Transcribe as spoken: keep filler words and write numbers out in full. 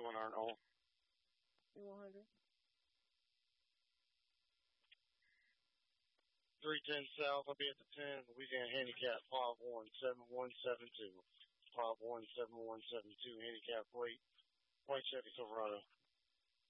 You want Arnold? You one hundred. three ten South, I'll be at the ten. Louisiana Handicap five one seven one seven two. five one seven one seven two, handicap weight, White Chevy Silverado.